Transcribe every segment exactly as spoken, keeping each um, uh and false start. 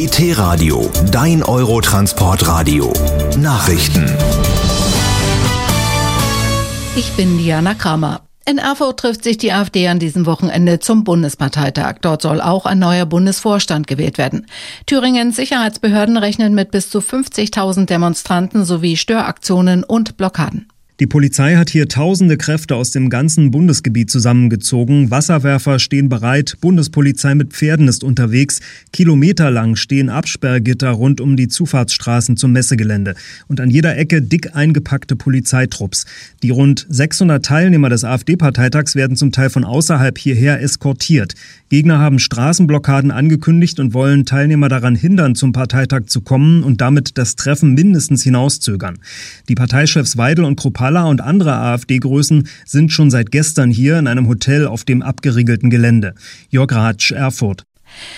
E T-Radio, dein Eurotransportradio. Nachrichten. Ich bin Diana Kramer. In Erfurt trifft sich die AfD an diesem Wochenende zum Bundesparteitag. Dort soll auch ein neuer Bundesvorstand gewählt werden. Thüringens Sicherheitsbehörden rechnen mit bis zu fünfzigtausend Demonstranten sowie Störaktionen und Blockaden. Die Polizei hat hier tausende Kräfte aus dem ganzen Bundesgebiet zusammengezogen. Wasserwerfer stehen bereit, Bundespolizei mit Pferden ist unterwegs. Kilometerlang stehen Absperrgitter rund um die Zufahrtsstraßen zum Messegelände. Und an jeder Ecke dick eingepackte Polizeitrupps. Die rund sechshundert Teilnehmer des AfD-Parteitags werden zum Teil von außerhalb hierher eskortiert. Gegner haben Straßenblockaden angekündigt und wollen Teilnehmer daran hindern, zum Parteitag zu kommen und damit das Treffen mindestens hinauszögern. Die Parteichefs Weidel und Kruppalla und andere AfD-Größen sind schon seit gestern hier in einem Hotel auf dem abgeriegelten Gelände. Jörg Ratsch, Erfurt.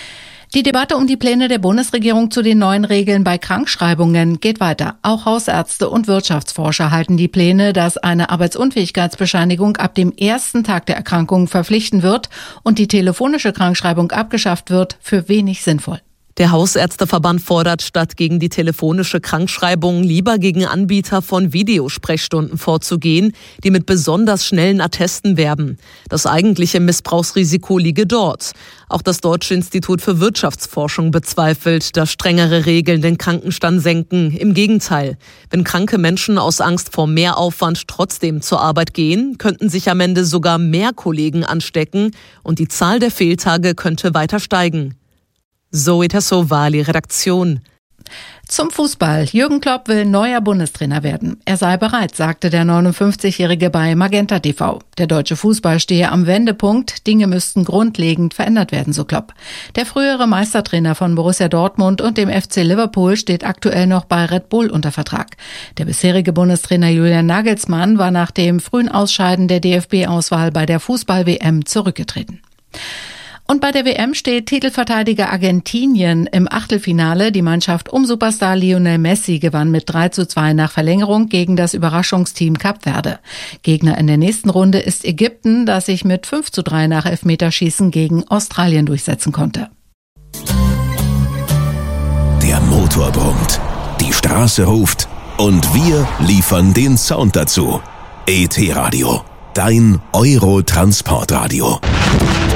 Die Debatte um die Pläne der Bundesregierung zu den neuen Regeln bei Krankschreibungen geht weiter. Auch Hausärzte und Wirtschaftsforscher halten die Pläne, dass eine Arbeitsunfähigkeitsbescheinigung ab dem ersten Tag der Erkrankung verpflichtend wird und die telefonische Krankschreibung abgeschafft wird, für wenig sinnvoll. Der Hausärzteverband fordert, statt gegen die telefonische Krankschreibung lieber gegen Anbieter von Videosprechstunden vorzugehen, die mit besonders schnellen Attesten werben. Das eigentliche Missbrauchsrisiko liege dort. Auch das Deutsche Institut für Wirtschaftsforschung bezweifelt, dass strengere Regeln den Krankenstand senken. Im Gegenteil, wenn kranke Menschen aus Angst vor Mehraufwand trotzdem zur Arbeit gehen, könnten sich am Ende sogar mehr Kollegen anstecken und die Zahl der Fehltage könnte weiter steigen. Zoe Tassovali, Redaktion. Zum Fußball. Jürgen Klopp will neuer Bundestrainer werden. Er sei bereit, sagte der neunundfünfzigjährige bei Magenta T V. Der deutsche Fußball stehe am Wendepunkt. Dinge müssten grundlegend verändert werden, so Klopp. Der frühere Meistertrainer von Borussia Dortmund und dem F C Liverpool steht aktuell noch bei Red Bull unter Vertrag. Der bisherige Bundestrainer Julian Nagelsmann war nach dem frühen Ausscheiden der D F B-Auswahl bei der Fußball-W M zurückgetreten. Und bei der W M steht Titelverteidiger Argentinien im Achtelfinale. Die Mannschaft um Superstar Lionel Messi gewann mit drei zu zwei nach Verlängerung gegen das Überraschungsteam Kap Verde. Gegner in der nächsten Runde ist Ägypten, das sich mit fünf zu drei nach Elfmeterschießen gegen Australien durchsetzen konnte. Der Motor brummt, die Straße ruft und wir liefern den Sound dazu. E T-Radio, dein Eurotransportradio.